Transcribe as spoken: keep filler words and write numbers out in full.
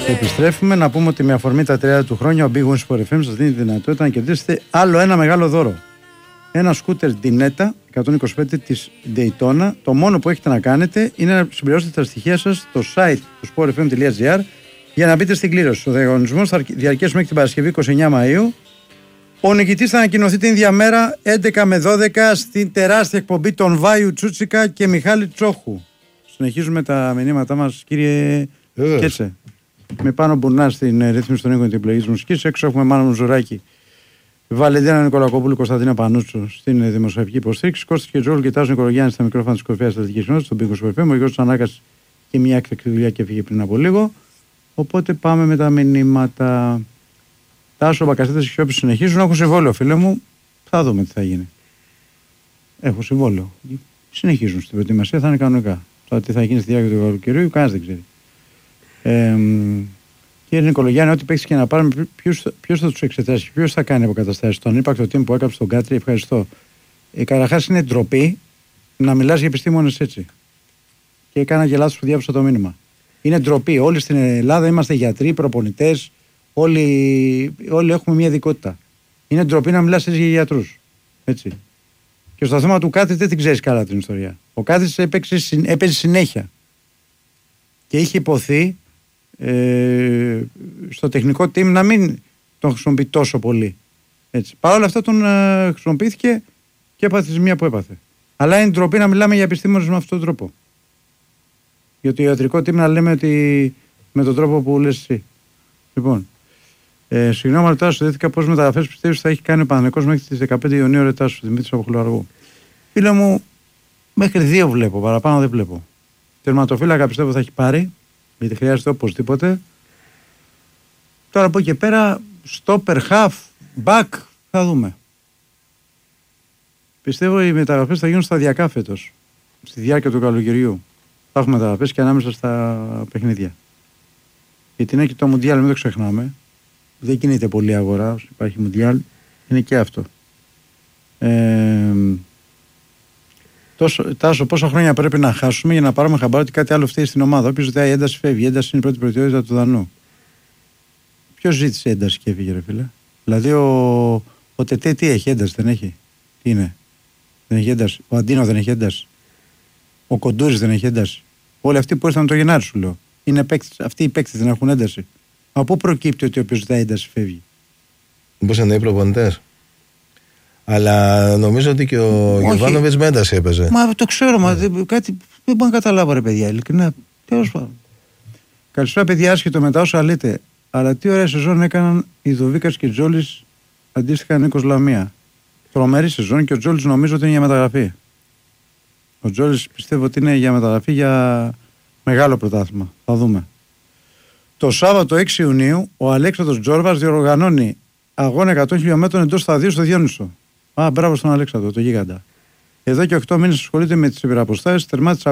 Επιστρέφουμε να πούμε ότι με αφορμή τα τριάντα του χρόνια ο Big Win Sport εφ εμ σας δίνει τη δυνατότητα να κερδίσετε άλλο ένα μεγάλο δώρο. Ένα σκούτερ Dinetta εκατόν είκοσι πέντε της Daytona. Το μόνο που έχετε να κάνετε είναι να συμπληρώσετε τα στοιχεία σας στο site του sport f m dot g r για να μπείτε στην κλήρωση. Ο διαγωνισμός θα διαρκέσει μέχρι την Παρασκευή είκοσι εννέα Μαΐου. Ο νικητής θα ανακοινωθεί την ίδια μέρα έντεκα με δώδεκα στην τεράστια εκπομπή των Βάιου Τσούτσικα και Μιχάλη Τσόχου. Συνεχίζουμε τα μηνύματά μας, κύριε yeah. Κέτσε. Με πάνω Μπουρνά στην ρύθμιση των οίκων και επιλογής μουσικής. Έξω έχουμε Μάνο Ζουράκη, Βαλεντίνα Νικολακόπουλου, Κωνσταντίνα Πανούτσου στην δημοσιογραφική υποστήριξη. Κώστας και Τζόλου Κιτάζου Νικολογιάννη στα μικρόφωνα της κορυφαίας στρατηγικής κοινότητας, στον Πίκο Σπορ εφ εμ. Ο Γιώργος Ανάκας και μια έκτακτη δουλειά και έφυγε πριν από λίγο. Οπότε πάμε με τα μηνύματα. Τάσο, Μπακασέτας και Σιώπης συνεχίζουν. Έχω συμβόλαιο, φίλε μου. Θα δούμε τι θα γίνει. Έχω συμβόλαιο. Συνεχίζουν στην προετοιμασία, θα είναι κανονικά. Τώρα τι θα γίνει στη διάρκεια του καλοκαιριού, κανένας δεν ξέρει. Ε, κύριε Νικολογιάννη, ό,τι παίξει και να πάρουμε, ποιος θα τους εξετάσει, ποιος θα κάνει αποκαταστάσεις. Τον ύπακτο team που έκαψε τον Κάτρι, ευχαριστώ. Ε, Καταρχάς είναι ντροπή να μιλάς για επιστήμονες έτσι. Και έκανα και λάθος που διάβασα το μήνυμα. Είναι ντροπή. Όλοι στην Ελλάδα είμαστε γιατροί, προπονητές, όλοι, όλοι έχουμε μια ειδικότητα. Είναι ντροπή να μιλάς έτσι για γιατρούς. Έτσι. Και στο θέμα του Κάτρι δεν την ξέρεις καλά την ιστορία. Ο Κάτρις έπαιζε συνέχεια. Και είχε υποθεί ε, στο τεχνικό team να μην τον χρησιμοποιεί τόσο πολύ. Έτσι. Παρ' όλα αυτά τον ε, χρησιμοποιήθηκε και έπαθε τη ζημία που έπαθε. Αλλά είναι ντροπή να μιλάμε για επιστήμονες με αυτόν τον τρόπο. Για το ιατρικό team να λέμε ότι με τον τρόπο που λες εσύ. Λοιπόν, ε, συγγνώμη, αλλά τώρα σου δέθηκα πώς μεταγραφές πιστεύεις θα έχει κάνει ο Παναθηναϊκός μέχρι τις δεκαπέντε Ιουνίου ρετά σου, Δημήτρης από Χλωαργού. Φίλε μου, μέχρι δύο βλέπω, παραπάνω δεν βλέπω. Τερματοφύλακα πιστεύω θα έχει πάρει, γιατί χρειάζεται οπωσδήποτε. Τώρα από εκεί και πέρα, stopper, half, back, θα δούμε. Πιστεύω οι μεταγραφές θα γίνουν σταδιακά φέτος, στη διάρκεια του καλοκαιριού. Θα έχουμε μεταγραφές και ανάμεσα στα παιχνίδια. Γιατί είναι και το Μουντιάλ, μην το ξεχνάμε. Δεν κινείται πολύ αγορά, υπάρχει Μουντιάλ, είναι και αυτό. Ε, τόσο, Τάσο, πόσα χρόνια πρέπει να χάσουμε για να πάρουμε χαμπάρι ότι κάτι άλλο φταίει στην ομάδα. Όποιος ζητάει ένταση φεύγει. Η ένταση είναι η πρώτη προτεραιότητα του Δανού. Ποιος ζήτησε ένταση και έφυγε, ρε φίλε? Δηλαδή ο, ο Τετέ τι έχει, ένταση δεν έχει? Τι είναι? Δεν έχει ένταση. Ο Αντίνο δεν έχει ένταση. Ο Κοντούρης δεν έχει ένταση. Όλοι αυτοί που ήρθαν το Γενάρη, σου λέω. Είναι παίκτες, αυτοί οι παίκτες δεν έχουν ένταση. Από πού προκύπτει ότι όποιος ζητάει ένταση φεύγει? Μήπως εννοεί προπονητές? Αλλά νομίζω ότι και ο Γιωβάνοβιτς με ένταση έπαιζε. Μα το ξέρω, μα δεν, κάτι δεν μπορώ να καταλάβω, ρε παιδιά. Ειλικρινά. Τέλος πάντων. Καλησπέρα, παιδιά, άσχετο μετά όσα λέτε. Αλλά τι ωραία σεζόν έκαναν οι Δουβίκας και Τζόλης αντίστοιχα Νίκος Λαμία. Τρομερή σεζόν και ο Τζόλης νομίζω ότι είναι για μεταγραφή. Ο Τζόλης πιστεύω ότι είναι για μεταγραφή για μεγάλο πρωτάθλημα. Θα δούμε. Το Σάββατο έξι Ιουνίου ο Αλέξανδρος Τζόρβας διοργανώνει αγώνα εκατό χιλιόμετρων εντός σταδίου στο Διόνυσο. Α, μπράβο στον Αλέξανδρο, το γίγαντα. Εδώ και οκτώ μήνες ασχολείται με τις υπεραποστάσεις, τερμάτισε